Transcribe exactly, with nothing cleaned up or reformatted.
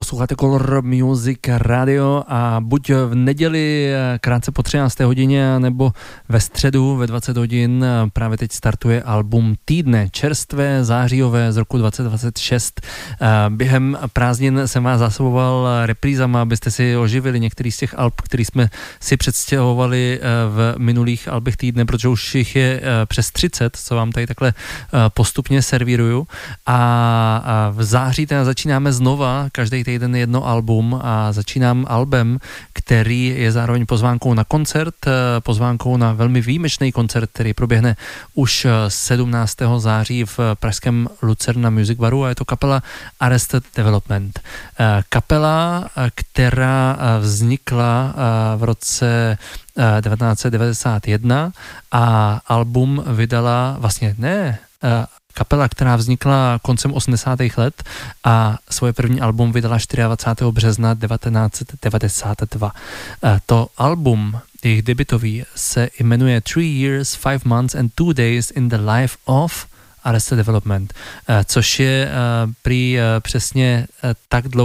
Posloucháte Color Music Radio a buď v neděli krátce po třinácté hodině, nebo ve středu ve dvacet hodin právě teď startuje album Týdne, čerstvé, zářijové z roku dvacet dvacet šest. Během prázdnin jsem vás zásoboval reprízama, abyste si oživili některý z těch alb, který jsme si představovali v minulých albech týdne, protože už jich je přes třicet, co vám tady takhle postupně servíruju. A v září teda začínáme znova, každý týden jedno album a začínám albem, který je zároveň pozvánkou na koncert, pozvánkou na velmi výjimečný koncert, který proběhne už sedmnáctého září v pražském Lucerna Music Baru a je to kapela Arrested Development. Kapela, která vznikla v roce devatenáct set devadesát jedna a album vydala vlastně ne kapela, která vznikla koncem osmdesátých let a svoje první album vydala dvacátého čtvrtého března devatenáct set devadesát dva. To album, jejich debutový, se jmenuje Three Years, Five Months and Two Days in the Life of Arrested Development, což je prý přesně tak dlouho